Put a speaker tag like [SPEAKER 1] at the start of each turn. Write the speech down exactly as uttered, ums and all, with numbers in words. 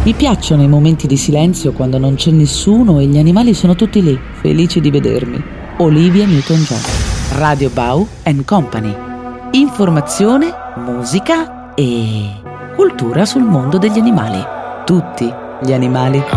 [SPEAKER 1] Mi piacciono i momenti di silenzio quando non c'è nessuno e gli animali sono tutti lì, felici di vedermi. Olivia Newton-John. Radio Bau and Company. Informazione, musica e cultura sul mondo degli animali. Tutti gli animali.